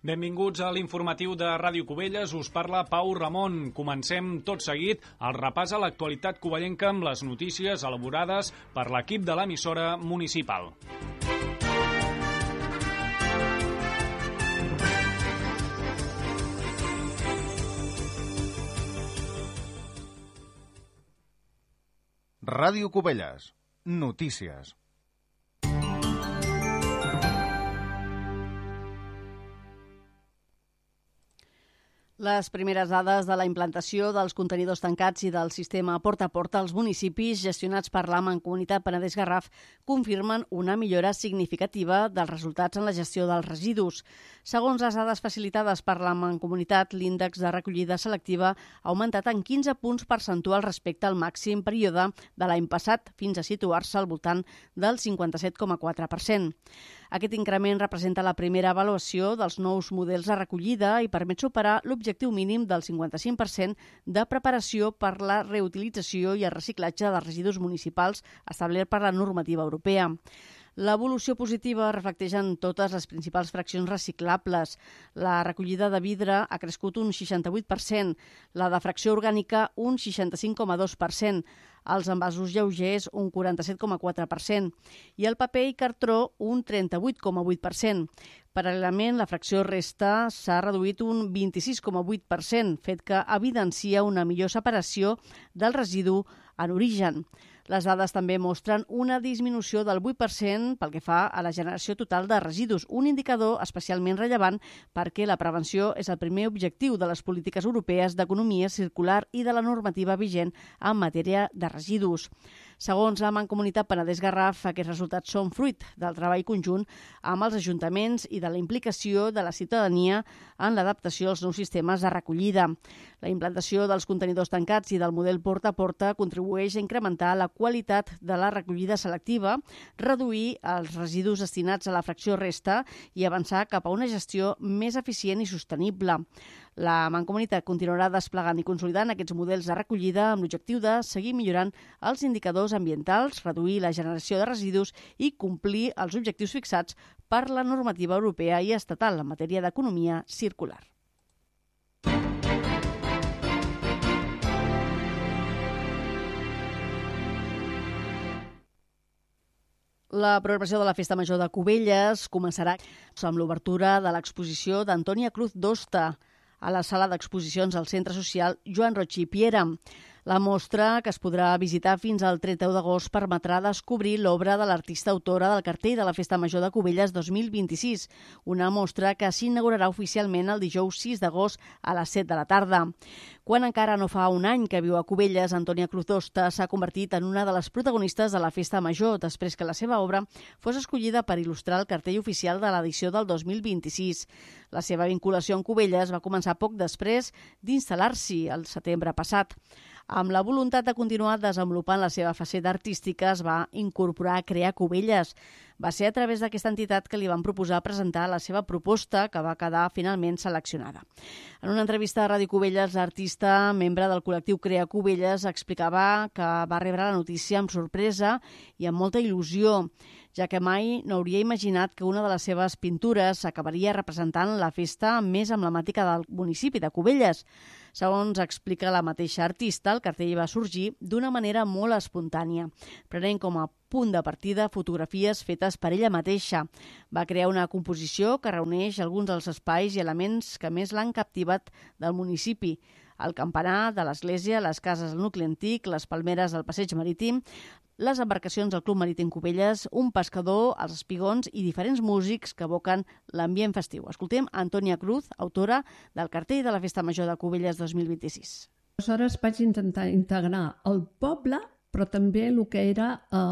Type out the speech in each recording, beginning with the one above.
Benvinguts a l'informatiu de Ràdio Cubelles. Us parla Pau Ramon. Comencem tot seguit el repàs a l'actualitat covellenca amb les notícies elaborades per l'equip de l'emissora municipal. Ràdio Cubelles. Notícies. Les primeres dades de la implantació dels contenidors tancats i del sistema porta a porta als municipis gestionats per la Mancomunitat Penedès-Garraf confirmen una millora significativa dels resultats en la gestió dels residus. Segons les dades facilitades per la Mancomunitat, l'índex de recollida selectiva ha augmentat en 15 punts percentuals respecte al màxim període de l'any passat, fins a situar-se al voltant del 57,4%. Aquest increment representa la primera avaluació dels nous models de recollida i permet superar l'objectiu mínim del 55% de preparació per la reutilització i el reciclatge de residus municipals establert per la normativa europea. L'evolució positiva reflecteix en totes les principals fraccions reciclables. La recollida de vidre ha crescut un 68%, la de fracció orgànica un 65,2%, els envasos lleugers un 47,4% i el paper i cartró un 38,8%. Paral·lelament, la fracció resta s'ha reduït un 26,8%, fet que evidencia una millor separació del residu en origen. Les dades també mostren una disminució del 8% pel que fa a la generació total de residus, un indicador especialment rellevant perquè la prevenció és el primer objectiu de les polítiques europees d'economia circular i de la normativa vigent en matèria de residus. Segons la Mancomunitat Penedès-Garraf, aquests resultats són fruit del treball conjunt amb els ajuntaments i de la implicació de la ciutadania en l'adaptació als nous sistemes de recollida. La implantació dels contenidors tancats i del model porta a porta contribueix a incrementar la qualitat de la recollida selectiva, reduir els residus destinats a la fracció resta i avançar cap a una gestió més eficient i sostenible. La Mancomunitat continuarà desplegant i consolidant aquests models de recollida amb l'objectiu de seguir millorant els indicadors ambientals, reduir la generació de residus i complir els objectius fixats per la normativa europea i estatal en matèria d'economia circular. La programació de la Festa Major de Cubelles començarà amb l'obertura de l'exposició d'Antònia Cruz d'Hosta a la sala d'exposicions al Centre Social Joan Roig i Piera. La mostra, que es podrà visitar fins al 31 d'agost, permetrà descobrir l'obra de l'artista autora del cartell de la Festa Major de Cubelles 2026, una mostra que s'inaugurarà oficialment el dijous 6 d'agost a les 7 de la tarda. Quan encara no fa un any que viu a Cubelles, Antònia Cruz d'Hosta s'ha convertit en una de les protagonistes de la Festa Major, després que la seva obra fos escollida per il·lustrar el cartell oficial de l'edició del 2026. La seva vinculació amb Cubelles va començar poc després d'instal·lar-s'hi el setembre passat. Amb la voluntat de continuar desenvolupant la seva faceta artística, es va incorporar a crear Cubelles. Va ser a través d'aquesta entitat que li van proposar presentar la seva proposta, que va quedar finalment seleccionada. En una entrevista a Ràdio Cubelles, l'artista, membre del col·lectiu Crea Cubelles, explicava que va rebre la notícia amb sorpresa i amb molta il·lusió, ja que mai no hauria imaginat que una de les seves pintures acabaria representant la festa més emblemàtica del municipi de Cubelles. Segons explica la mateixa artista, el cartell va sorgir d'una manera molt espontània, prenent com a punt de partida fotografies fetes per ella mateixa. Va crear una composició que reuneix alguns dels espais i elements que més l'han captivat del municipi: el campanar de l'església, les cases del nucli antic, les palmeres del passeig marítim, les embarcacions del Club Marítim Cubelles, un pescador, els espigons i diferents músics que evoquen l'ambient festiu. Escoltem Antònia Cruz, autora del cartell de la Festa Major de Cubelles 2026. Aleshores vaig intentar integrar el poble, però també el que era,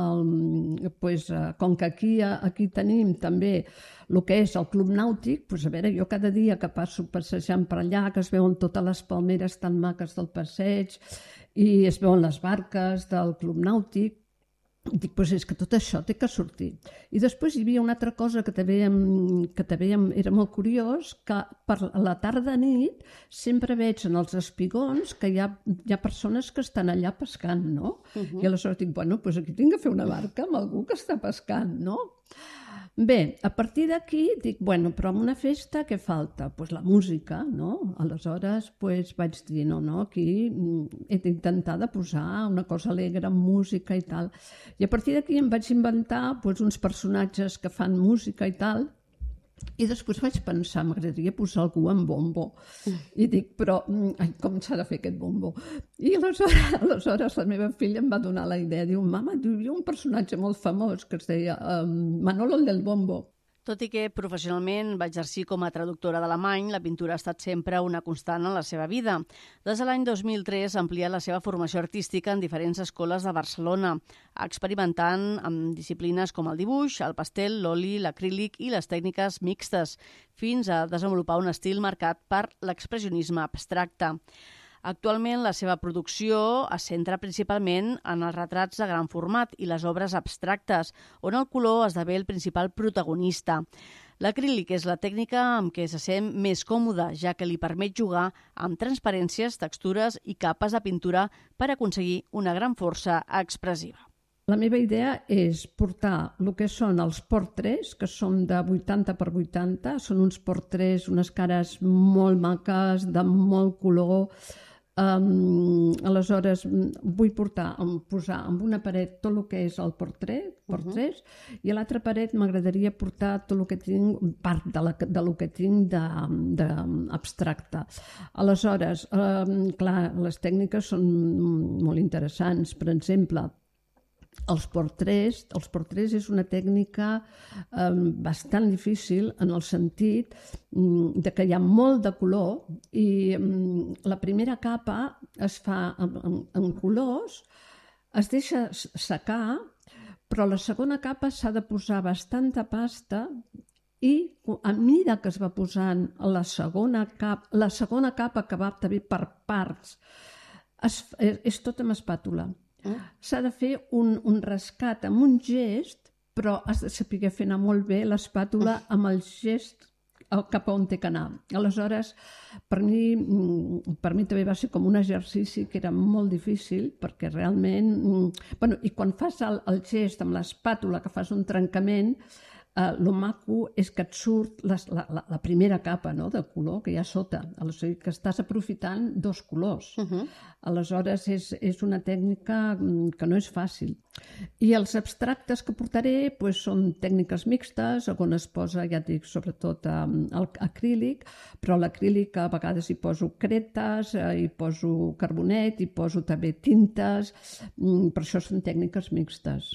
com que aquí tenim també el que és el Club Nàutic, a veure, jo cada dia que passo passejant per allà, que es veuen totes les palmeres tan maques del passeig i es veuen les barques del Club Nàutic, dic, és que tot això té que sortir. I després hi havia una altra cosa que també era molt curiós, que per la tarda-nit sempre veig en els espigons que hi ha persones que estan allà pescant, no? I aleshores dic, aquí tinc que fer una barca amb algú que està pescant, no? Bé, a partir d'aquí dic, bueno, però en una festa què falta? Doncs la música, no? Aleshores vaig dir, no, aquí he d'intentar de posar una cosa alegre amb música i tal. I a partir d'aquí em vaig inventar uns personatges que fan música i tal, i després vaig pensar, m'agradaria posar algú amb bombo. I dic, però com s'ha de fer aquest bombo? I aleshores la meva filla em va donar la idea. Diu, mama, hi havia un personatge molt famós que es deia Manolo el del bombo. Tot i que professionalment va exercir com a traductora d'alemany, la pintura ha estat sempre una constant en la seva vida. Des de l'any 2003 ha ampliat la seva formació artística en diferents escoles de Barcelona, experimentant amb disciplines com el dibuix, el pastel, l'oli, l'acrílic i les tècniques mixtes, fins a desenvolupar un estil marcat per l'expressionisme abstracte. Actualment, la seva producció es centra principalment en els retrats de gran format i les obres abstractes, on el color esdevé el principal protagonista. L'acrílic és la tècnica amb què se sent més còmode, ja que li permet jugar amb transparències, textures i capes de pintura per aconseguir una gran força expressiva. La meva idea és portar el que són els portrets, que són de 80 per 80, són uns portrets, unes cares molt maques, de molt color. Aleshores vull posar en una paret tot el que és el portrets, i a l'altra paret m'agradaria portar tot el que tinc, part de lo que tinc d'abstracte. Aleshores, clar, les tècniques són molt interessants. Per exemple, els portrets és una tècnica bastant difícil en el sentit de que hi ha molt de color i la primera capa es fa en colors, es deixa secar, però la segona capa s'ha de posar bastanta pasta i a mesura que es va posant la segona capa que va també per parts, és tot amb espàtula. S'ha de fer un rescat amb un gest, però has de saber fer anar molt bé l'espàtula amb el gest cap on té que anar. Aleshores, per mi també va ser com un exercici que era molt difícil, perquè realment... I quan fas el gest amb l'espàtula, que fas un trencament, el maco és que et surt la primera capa de color que hi ha sota. Aleshores, que estàs aprofitant dos colors. Aleshores, és una tècnica que no és fàcil. I els abstractes que portaré són tècniques mixtes, on es posa, ja et dic, sobretot acrílic, però l'acrílic a vegades hi poso cretes, hi poso carbonet, hi poso també tintes, per això són tècniques mixtes.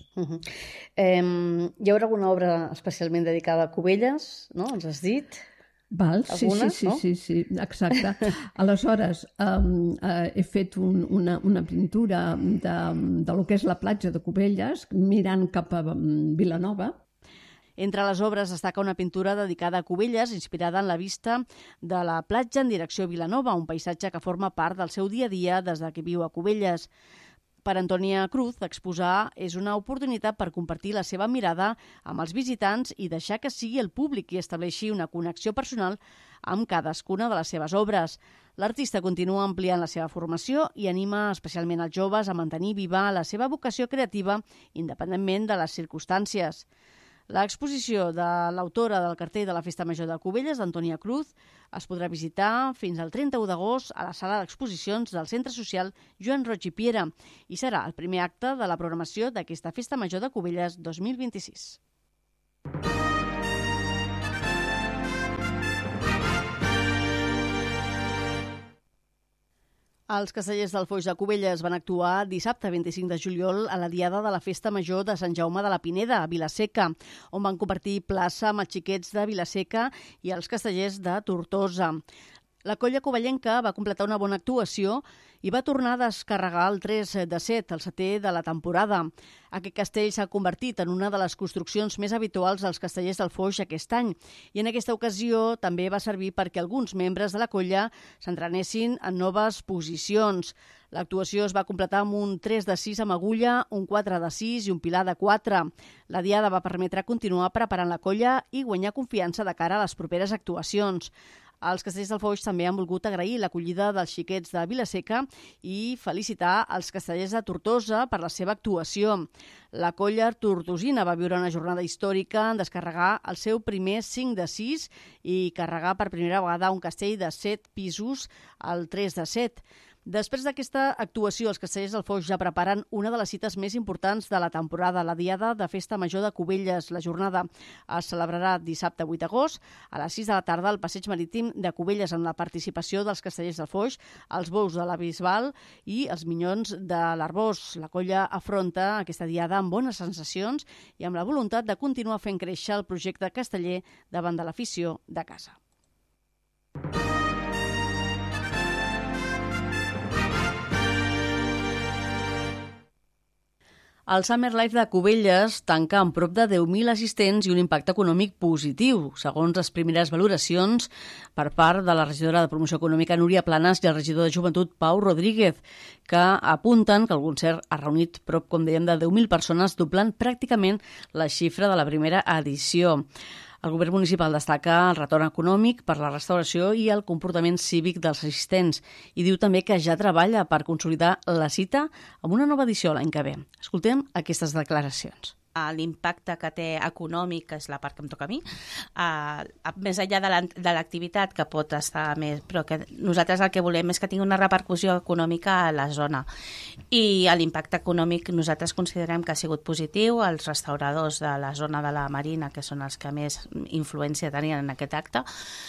Hi haurà alguna obra especialment dedicada a Cubelles, no? Ens has dit? Val, sí, exacte. Aleshores, he fet una pintura de lo que és la platja de Cubelles, mirant cap a Vilanova. Entre les obres destaca una pintura dedicada a Cubelles, inspirada en la vista de la platja en direcció a Vilanova, un paisatge que forma part del seu dia a dia des que viu a Cubelles. Per Antònia Cruz, exposar és una oportunitat per compartir la seva mirada amb els visitants i deixar que sigui el públic qui estableixi una connexió personal amb cadascuna de les seves obres. L'artista continua ampliant la seva formació i anima especialment els joves a mantenir viva la seva vocació creativa independentment de les circumstàncies. L'exposició de l'autora del cartell de la Festa Major de Cubelles, d'Antònia Cruz, es podrà visitar fins al 31 d'agost a la sala d'exposicions del Centre Social Joan Roig i Piera i serà el primer acte de la programació d'aquesta Festa Major de Cubelles 2026. Els castellers del Foix de Cubelles van actuar dissabte 25 de juliol a la diada de la Festa Major de Sant Jaume de la Pineda, a Vila-seca, on van compartir plaça amb els xiquets de Vila-seca i els castellers de Tortosa. La colla covellenca va completar una bona actuació i va tornar a descarregar el 3 de 7, el setè de la temporada. Aquest castell s'ha convertit en una de les construccions més habituals dels castellers del Foix aquest any i en aquesta ocasió també va servir perquè alguns membres de la colla s'entrenessin en noves posicions. L'actuació es va completar amb un 3 de 6 amb agulla, un 4 de 6 i un pilar de 4. La diada va permetre continuar preparant la colla i guanyar confiança de cara a les properes actuacions. Els Castellers del Foix també han volgut agrair l'acollida dels xiquets de Vilaseca i felicitar els Castellers de Tortosa per la seva actuació. La colla tortosina va viure una jornada històrica en descarregar el seu primer 5 de 6 i carregar per primera vegada un castell de 7 pisos al 3 de 7. Després d'aquesta actuació, els Castellers del Foix ja preparen una de les cites més importants de la temporada, la Diada de Festa Major de Cubelles. La jornada es celebrarà dissabte 8 d'agost a les 6 de la tarda al Passeig Marítim de Cubelles amb la participació dels Castellers del Foix, els bous de la Bisbal i els minyons de l'Arbós. La colla afronta aquesta Diada amb bones sensacions i amb la voluntat de continuar fent créixer el projecte casteller davant de l'afició de casa. El Summer Life de Cubelles tanca amb prop de 10.000 assistents i un impacte econòmic positiu, segons les primeres valoracions per part de la regidora de Promoció Econòmica Núria Planas i el regidor de Joventut Pau Rodríguez, que apunten que el concert ha reunit prop, com dèiem, de 10.000 persones, doblant pràcticament la xifra de la primera edició. El govern municipal destaca el retorn econòmic per la restauració i el comportament cívic dels assistents i diu també que ja treballa per consolidar la cita amb una nova edició l'any que ve. Escoltem aquestes declaracions. L'impacte que té econòmic, que és la part que em toca a mi, més enllà de l'activitat que pot estar més, però que nosaltres el que volem és que tingui una repercussió econòmica a la zona. I l'impacte econòmic nosaltres considerem que ha sigut positiu. Els restauradors de la zona de la Marina, que són els que més influència tenien en aquest acte,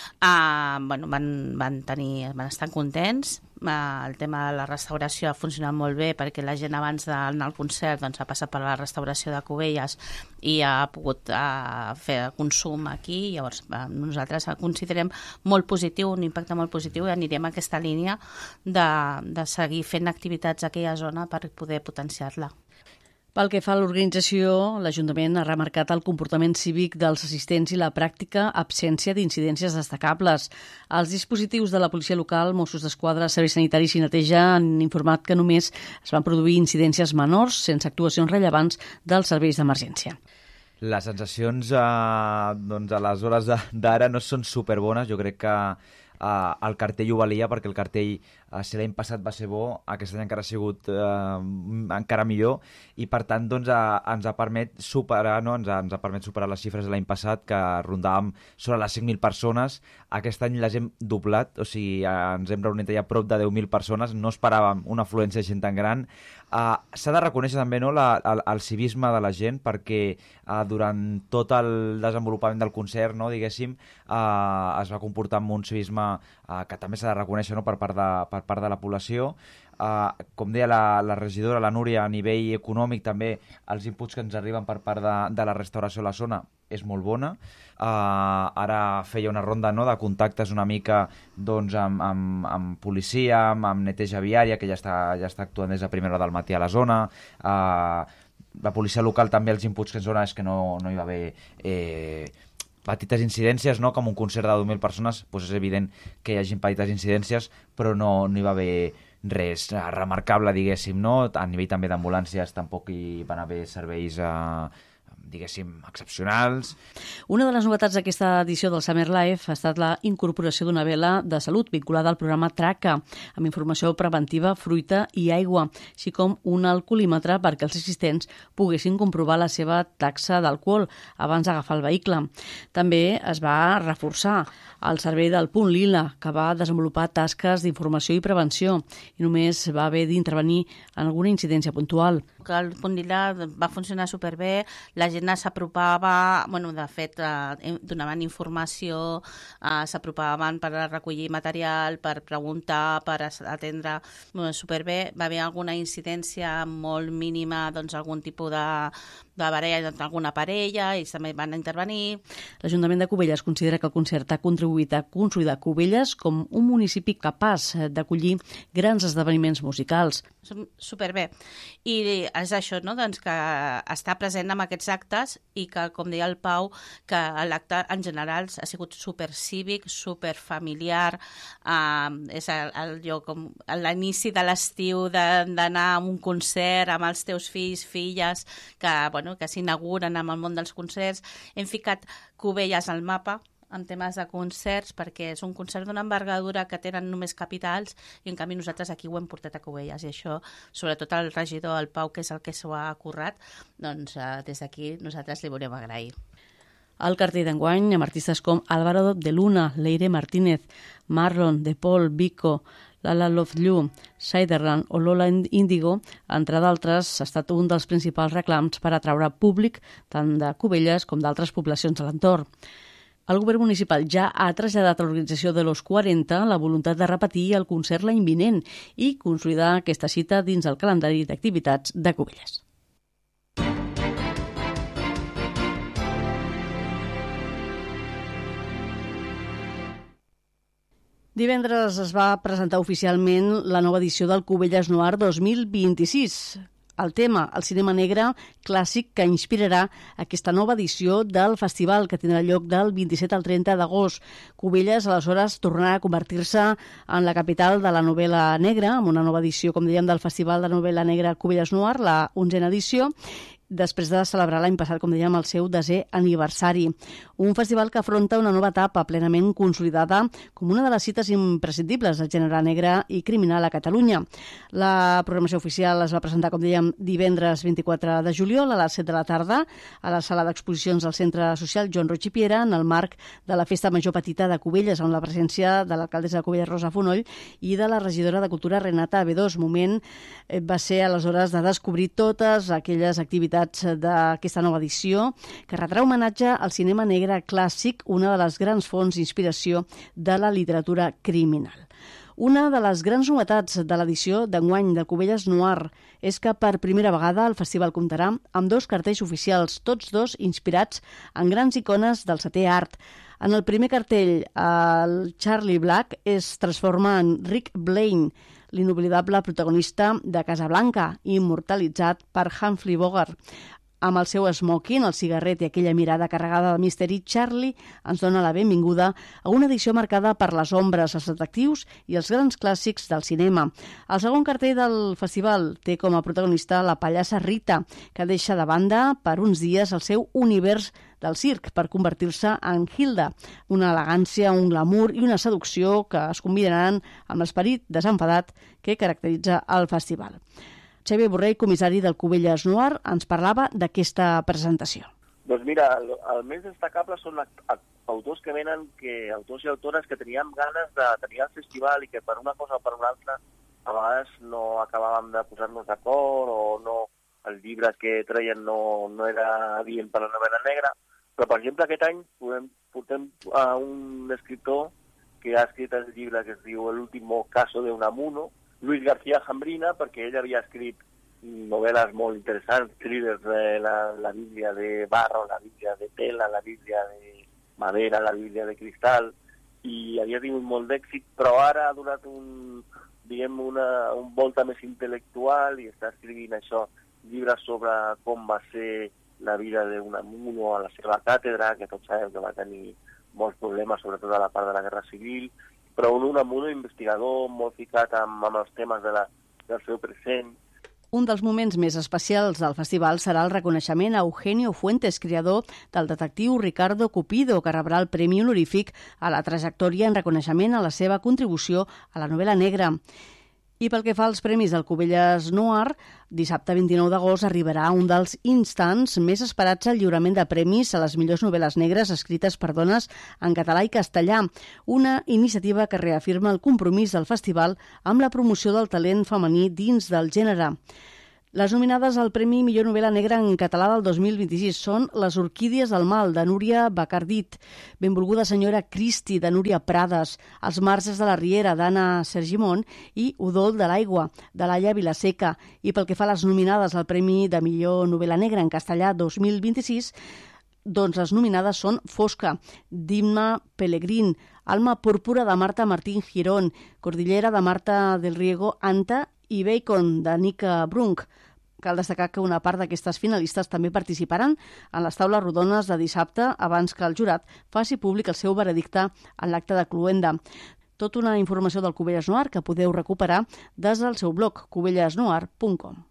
van estar contents. El tema de la restauració ha funcionat molt bé perquè la gent abans d'anar al concert ha passat per la restauració de Cubelles i ha pogut fer consum aquí. Llavors nosaltres considerem molt positiu, un impacte molt positiu, i anirem a aquesta línia de seguir fent activitats a aquella zona per poder potenciar-la. Pel que fa a l'organització, l'Ajuntament ha remarcat el comportament cívic dels assistents i la pràctica absència d'incidències destacables. Els dispositius de la policia local, Mossos d'Esquadra, serveis sanitaris i neteja han informat que només es van produir incidències menors sense actuacions rellevants dels serveis d'emergència. Les sensacions a les hores d'ara no són superbones. Jo crec que el cartell ho valia, perquè el cartell, si l'any passat va ser bo, aquest any encara ha sigut encara millor, i per tant ens ha permet superar, ens ha permet superar les xifres de l'any passat, que rondàvem sobre les 5.000 persones. Aquest any les hem doblat, o sigui, ens hem reunit ja prop de 10.000 persones. No esperàvem una afluència de gent tan gran. S'ha de reconèixer també el civisme de la gent, perquè durant tot el desenvolupament del concert, diguéssim, es va comportar amb un civisme que també s'ha de reconèixer per part de la població. Com deia la regidora, la Núria, a nivell econòmic també els inputs que ens arriben per part de la restauració a la zona és molt bona. Ara feia una ronda de contactes una mica amb policia, amb neteja viària, que ja està actuant des de primera hora del matí a la zona. La policia local també, els inputs que ens dona és que no hi va haver petites incidències, com un concert de 2.000 persones, doncs és evident que hi hagi petites incidències, però no hi va haver res remarcable, diguéssim, A nivell també d'ambulàncies tampoc hi van haver serveis diguéssim, excepcionals. Una de les novetats d'aquesta edició del Summer Life ha estat la incorporació d'una vela de salut vinculada al programa Traca, amb informació preventiva, fruita i aigua, així com un alcoholímetre perquè els assistents poguessin comprovar la seva taxa d'alcohol abans d'agafar el vehicle. També es va reforçar el servei del Punt Lila, que va desenvolupar tasques d'informació i prevenció, i només va haver d'intervenir en alguna incidència puntual. El Punt Lila va funcionar superbé, la gent s'apropava, de fet, donaven informació, s'apropaven per recollir material, per preguntar, per atendre superbé. Va haver alguna incidència molt mínima, algun tipus de baralla d'alguna parella, i també van intervenir. L'Ajuntament de Cubelles considera que el concert ha contribuït a consolidar Cubelles com un municipi capaç d'acollir grans esdeveniments musicals. Superbé. I és això, que està present en aquests actes, i que, com deia el Pau, que l'acte en general ha sigut supercívic, superfamiliar. És allò com l'inici de l'estiu, d'anar a un concert amb els teus fills, filles, que s'inauguren amb el món dels concerts. Hem ficat Cubelles al mapa, en temes de concerts, perquè és un concert d'una envergadura que tenen només capitals i en canvi nosaltres aquí ho hem portat a Cubelles, i això, sobretot el regidor, el Pau, que és el que s'ho ha currat, doncs des d'aquí nosaltres li volem agrair. El cartell d'enguany amb artistes com Álvaro de Luna, Leire Martínez, Marlon, De Paul, Vico, Lala Love You, Siderland o Lola Índigo, entre d'altres, ha estat un dels principals reclams per atraure públic tant de Cubelles com d'altres poblacions de l'entorn. El govern municipal ja ha traslladat a l'organització de los 40 la voluntat de repetir el concert l'any vinent i consolidar aquesta cita dins el calendari d'activitats de Cubelles. Divendres es va presentar oficialment la nova edició del Cubelles Noir 2026. El tema, el cinema negre clàssic que inspirarà aquesta nova edició del festival que tindrà lloc del 27 al 30 d'agost. Cubelles, aleshores, tornarà a convertir-se en la capital de la novel·la negra, amb una nova edició, com dèiem, del Festival de Novel·la Negra Cubelles Noir, la 11a edició, després de celebrar l'any passat, com dèiem, el seu 10è aniversari. Un festival que afronta una nova etapa plenament consolidada com una de les cites imprescindibles del gènere negre i criminal a Catalunya. La programació oficial es va presentar, com dèiem, divendres 24 de juliol a les 7 de la tarda a la sala d'exposicions del Centre Social Joan Roig i Piera en el marc de la Festa Major Petita de Cubelles, amb la presència de l'alcaldessa de Cubelles, Rosa Fonoll, i de la regidora de Cultura, Renata Abedós. Moment va ser aleshores de descobrir totes aquelles activitats d'aquesta nova edició que retrà homenatge al cinema negre clàssic, una de les grans fonts d'inspiració de la literatura criminal. Una de les grans novetats de l'edició d'enguany de Cubelles Noir és que per primera vegada el festival comptarà amb 2 cartells oficials, tots 2 inspirats en grans icones del 7è art. En el primer cartell, el Charlie Black es transforma en Rick Blaine, l'inoblidable protagonista de Casablanca, immortalitzat per Humphrey Bogart. Amb el seu smoking, el cigarret i aquella mirada carregada de misteri, Charlie ens dona la benvinguda a una edició marcada per les ombres, els detectius i els grans clàssics del cinema. El segon cartell del festival té com a protagonista la pallassa Rita, que deixa de banda per uns dies el seu univers del circ per convertir-se en Hilda, una elegància, un glamour i una seducció que es combinaran amb l'esperit desenfadat que caracteritza el festival. Xavier Borrell, comissari del Cubelles Noir, ens parlava d'aquesta presentació. Doncs mira, el més destacable són autors que venen, autors i autores que teníem ganes de tenir al festival i que per una cosa o per una altra a vegades no acabàvem de posar-nos d'acord o no, el llibre que treien no era adient per la novel·la negra. Però, per exemple, aquest any portem a un escriptor que ha escrit el llibre que es diu El último caso de Unamuno, Luis García Jambrina, perquè ell havia escrit novel·les molt interessants, thrillers de la Bíblia de barro, la Bíblia de tela, la Bíblia de madera, la Bíblia de cristal, i havia tingut molt d'èxit, però ara ha donat un volta més intel·lectual i està escrivint això, llibres sobre com va ser la vida d'Unamuno a la seva càtedra, que tots sabem que va tenir molts problemes, sobretot a la part de la Guerra Civil, però un Unamuno investigador molt ficat amb els temes del seu present. Un dels moments més especials del festival serà el reconeixement a Eugenio Fuentes, creador del detectiu Ricardo Cupido, que rebrà el Premi Honorífic a la trajectòria en reconeixement a la seva contribució a la novel·la negra. I pel que fa als premis del Cubelles Noir, dissabte 29 d'agost arribarà un dels instants més esperats al lliurament de premis a les millors novel·les negres escrites per dones en català i castellà, una iniciativa que reafirma el compromís del festival amb la promoció del talent femení dins del gènere. Les nominades al Premi Millor Novel·la Negra en català del 2026 són Les orquídies del mal, de Núria Bacardit, Benvolguda senyora Cristi, de Núria Prades, Els marges de la riera, d'Anna Sergimon, i Udol de l'aigua, de Laia Vilaseca. I pel que fa a les nominades al Premi de Millor Novel·la Negra en castellà 2026, doncs les nominades són Fosca, d'Imma Pellegrín, Alma púrpura, de Marta Martín Girón, Cordillera, de Marta del Riego Anta, i Bacon, de Nika Brunk. Cal destacar que una part d'aquestes finalistes també participaran en les taules rodones de dissabte abans que el jurat faci públic el seu veredicte en l'acte de cloenda. Tot una informació del Cubelles Noir que podeu recuperar des del seu blog cubellesnoir.com.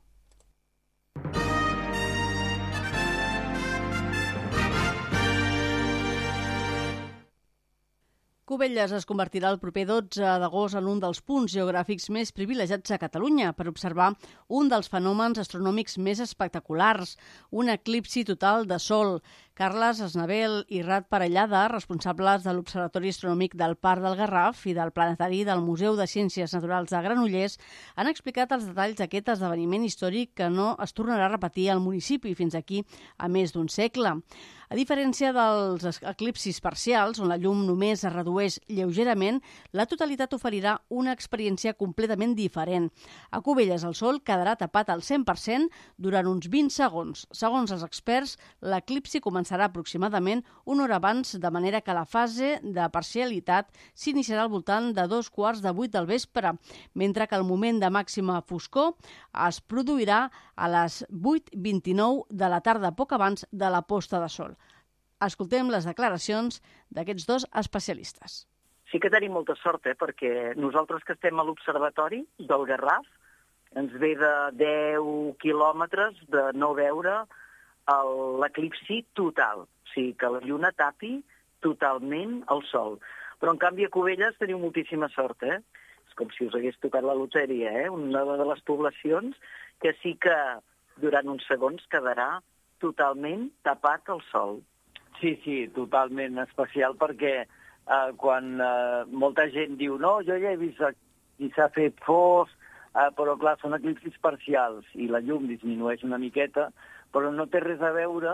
Cubelles es convertirà el proper 12 d'agost en un dels punts geogràfics més privilegiats a Catalunya per observar un dels fenòmens astronòmics més espectaculars, un eclipsi total de Sol. Carles Esnavel i Rat Parellada, responsables de l'Observatori Astronòmic del Parc del Garraf i del Planetari del Museu de Ciències Naturals de Granollers, han explicat els detalls d'aquest esdeveniment històric que no es tornarà a repetir al municipi fins aquí a més d'un segle. A diferència dels eclipsis parcials, on la llum només es redueix lleugerament, la totalitat oferirà una experiència completament diferent. A Cubelles el sol quedarà tapat al 100% durant uns 20 segons. Segons els experts, l'eclipsi començarà aproximadament una hora abans, de manera que la fase de parcialitat s'iniciarà al voltant de 7:15 del vespre, mentre que el moment de màxima foscor es produirà a les 8:29 de la tarda, poc abans de la posta de sol. Escoltem les declaracions d'aquests dos especialistes. Sí que tenim molta sort, perquè nosaltres que estem a l'Observatori del Garraf ens ve de 10 quilòmetres de no veure l'eclipsi total, o sigui que la lluna tapi totalment el sol. Però en canvi a Cubelles teniu moltíssima sort, És com si us hagués tocat la loteria, Una de les poblacions que sí que durant uns segons quedarà totalment tapat el sol. Sí, totalment especial, perquè quan molta gent diu no, jo ja he vist i s'ha fet fosc, però clar, són eclipsis parcials i la llum disminueix una miqueta, però no té res a veure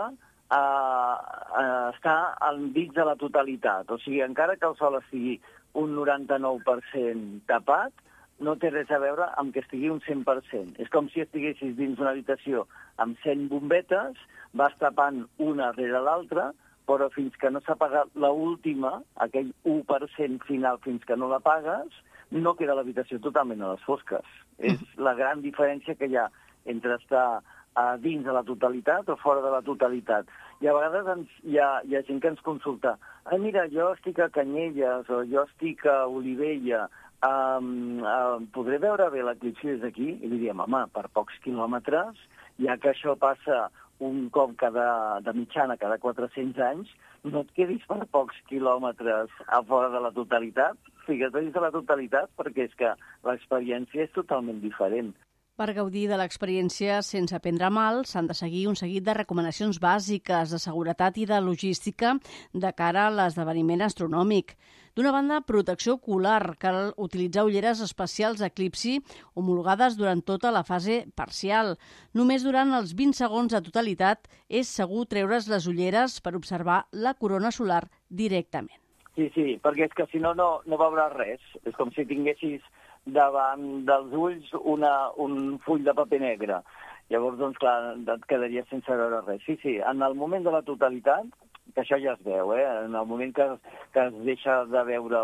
estar dins de la totalitat. O sigui, encara que el sol estigui un 99% tapat, no té res a veure amb que estigui un 100%. És com si estiguessis dins d'una habitació amb 100 bombetes, vas tapant una rere l'altra, però fins que no s'ha apagat l'última, aquell 1% final, fins que no l'apagues, no queda l'habitació totalment a les fosques. És la gran diferència que hi ha entre estar dins de la totalitat o fora de la totalitat. I a vegades hi ha gent que ens consulta mira, jo estic a Canyelles o jo estic a Olivella, podré veure bé l'eclipsi des d'aquí? I li diem, home, per pocs quilòmetres, ja que això passa un cop de mitjana cada 400 anys, no et quedis per pocs quilòmetres a fora de la totalitat, fica't dins de la totalitat, perquè és que l'experiència és totalment diferent. Per gaudir de l'experiència sense prendre mal, s'han de seguir un seguit de recomanacions bàsiques de seguretat i de logística de cara a l'esdeveniment astronòmic. D'una banda, protecció ocular. Cal utilitzar ulleres especials d'eclipsi homologades durant tota la fase parcial. Només durant els 20 segons de totalitat és segur treure's les ulleres per observar la corona solar directament. Sí, perquè és que si no veuràs res. És com si tinguessis davant dels ulls un full de paper negre. Llavors, doncs, clar, et quedaries sense veure res. Sí, en el moment de la totalitat, que això ja es veu, en el moment que es deixa de veure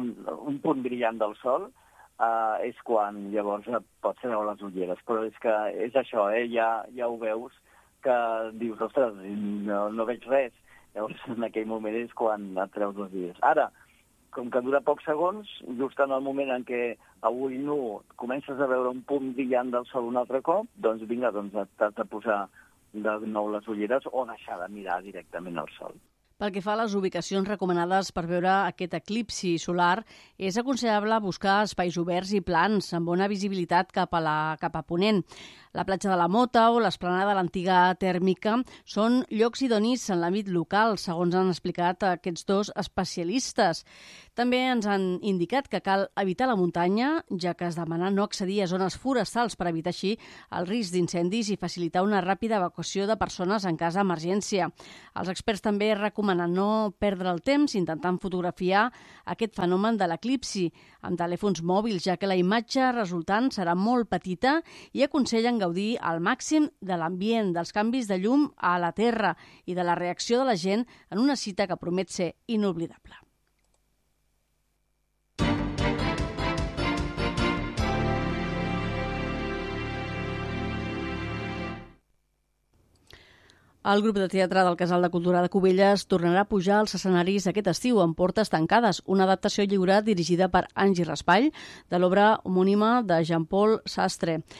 un punt brillant del sol, és quan llavors pots treure les ulleres. Però és que és això, ja ho veus, que dius, ostres, no veig res. Llavors, en aquell moment és quan et treus les ulleres. Ara, com que dura pocs segons, just en el moment en què a ull nu comences a veure un punt brillant del sol un altre cop, doncs vinga, t'has de posar de nou les ulleres o deixar de mirar directament al sol. Pel que fa a les ubicacions recomanades per veure aquest eclipsi solar, és aconsellable buscar espais oberts i plans amb bona visibilitat cap a ponent. La platja de la Mota o l'esplanada de l'antiga tèrmica són llocs idonis en l'àmbit local, segons han explicat aquests dos especialistes. També ens han indicat que cal evitar la muntanya, ja que es demana no accedir a zones forestals per evitar així el risc d'incendis i facilitar una ràpida evacuació de persones en cas d'emergència. Els experts també recomanen no perdre el temps intentant fotografiar aquest fenomen de l'eclipsi amb telèfons mòbils, ja que la imatge resultant serà molt petita, i aconsellen gaudir al màxim de l'ambient, dels canvis de llum a la Terra i de la reacció de la gent en una cita que promet ser inoblidable. El grup de teatre del Casal de Cultura de Cubelles tornarà a pujar als escenaris aquest estiu amb Portes tancades, una adaptació lliure dirigida per Angie Raspall de l'obra homònima de Jean-Paul Sastre.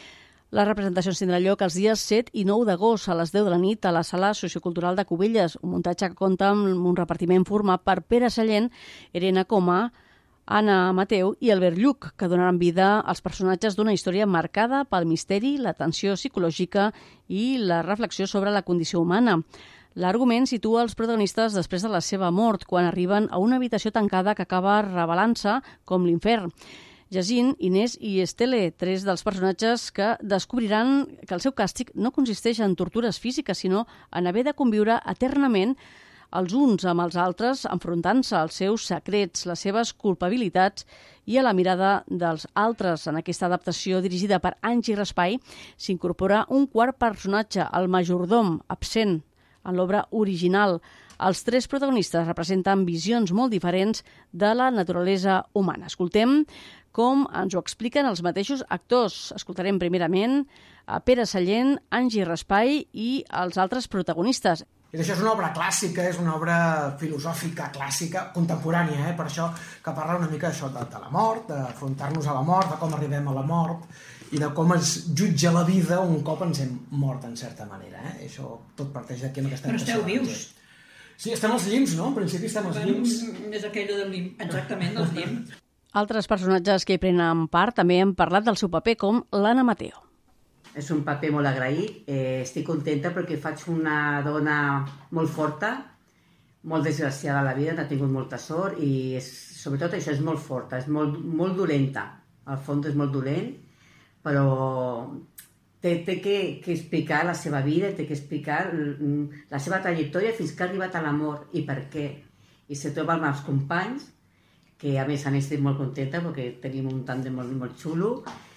Les representacions tindran lloc els dies 7 i 9 d'agost a les 10 de la nit a la Sala Sociocultural de Cubelles, un muntatge que compta amb un repartiment format per Pere Sallent, Irene Coma, Anna Mateu i Albert Lluc, que donaran vida als personatges d'una història marcada pel misteri, la tensió psicològica i la reflexió sobre la condició humana. L'argument situa els protagonistes després de la seva mort, quan arriben a una habitació tancada que acaba revelant-se com l'infern. Jacint, Inés i Estele, 3 dels personatges que descobriran que el seu càstig no consisteix en tortures físiques, sinó en haver de conviure eternament els uns amb els altres, enfrontant-se als seus secrets, les seves culpabilitats i a la mirada dels altres. En aquesta adaptació dirigida per Angie Raspail s'incorpora un quart personatge, el majordom, absent en l'obra original. Els 3 protagonistes representen visions molt diferents de la naturalesa humana. Escoltem com ens ho expliquen els mateixos actors. Escoltarem primerament a Pere Sallent, Angie Raspail i els altres protagonistes. Això és una obra clàssica, és una obra filosòfica clàssica, contemporània, per això que parla una mica d'això, de la mort, d'afrontar-nos a la mort, de com arribem a la mort i de com es jutja la vida un cop ens hem mort, en certa manera. Això tot parteix d'aquí amb aquesta... Però esteu vius. Sí, estem als llims, no? En principi estem als llims. És aquella del llim, exactament, del llim. Altres personatges que hi prenen part també han parlat del seu paper, com l'Anna Mateu. És un paper molt agraït. Estic contenta perquè faig una dona molt forta, molt desgraciada a la vida, n'ha tingut molta sort i sobretot això és molt forta, és molt dolenta. Al fons és molt dolent, però té que explicar la seva vida, té que explicar la seva trajectòria fins que ha arribat a l'amor i per què. I se troba amb els companys, que a més estic molt contenta perquè tenim un tàndem molt xulo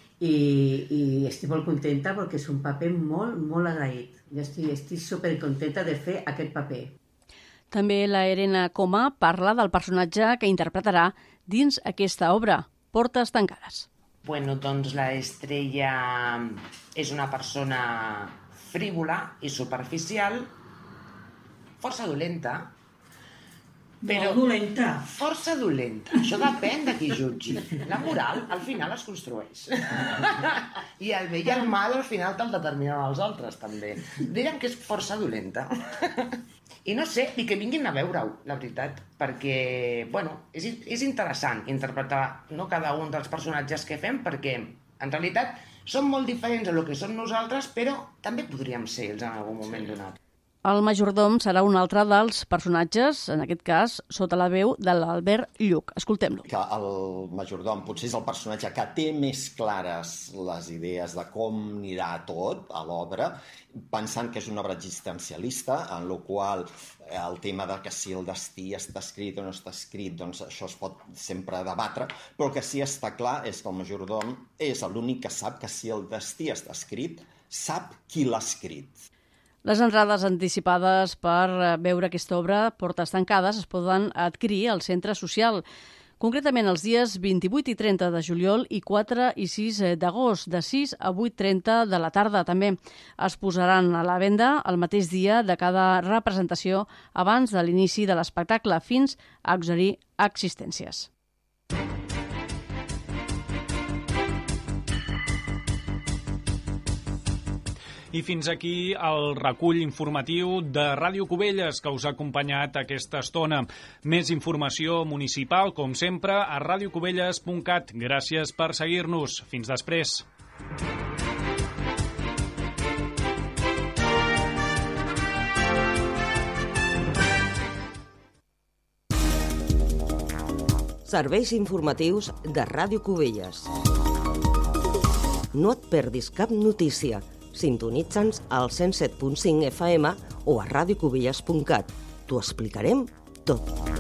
i estic molt contenta perquè és un paper molt agraït. Jo estic supercontenta de fer aquest paper. També la Irene Coma parla del personatge que interpretarà dins aquesta obra, Portes tancades. Bueno, doncs la Estrella és una persona frívola i superficial, força dolenta, però dolenta. Força dolenta. Això depèn de qui jutgi. La moral, al final, es construeix. I el bé i el mal, al final, te'l determinen els altres, també. Diran que és força dolenta. I no sé, i que vinguin a veure-ho, la veritat, perquè, bueno, és interessant interpretar cada un dels personatges que fem, perquè, en realitat, són molt diferents a lo que som nosaltres, però també podríem ser ells en algun moment donat. El majordom serà un altre dels personatges, en aquest cas, sota la veu de l'Albert Lluc. Escoltem-lo. Que el majordom potser és el personatge que té més clares les idees de com anirà tot a l'obra, pensant que és una obra existencialista, en la qual el tema de que si el destí està escrit o no està escrit, doncs això es pot sempre debatre, però el que sí està clar és que el majordom és l'únic que sap que si el destí està escrit, sap qui l'ha escrit. Les entrades anticipades per veure aquesta obra, Portes tancades, es poden adquirir al Centre Social, concretament els dies 28 i 30 de juliol i 4 i 6 d'agost, de 6 a 8:30 de la tarda. També es posaran a la venda el mateix dia de cada representació abans de l'inici de l'espectacle, fins a exhaurir existències. I fins aquí el recull informatiu de Ràdio Cubelles que us ha acompanyat aquesta estona. Més informació municipal, com sempre, a radiocubelles.cat. Gràcies per seguir-nos. Fins després. Serveis informatius de Ràdio Cubelles. No et perdis cap notícia. Sintonitza'ns al 107.5 FM o a radiocubelles.cat. T'ho explicarem tot.